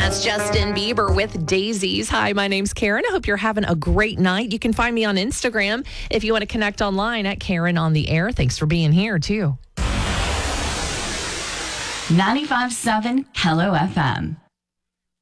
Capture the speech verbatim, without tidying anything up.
That's Justin Bieber with Daisies. Hi, my name's Karen. I hope you're having a great night. You can find me on Instagram if you want to connect online at Karen on the Air. Thanks for being here, too. ninety-five point seven Hello F M.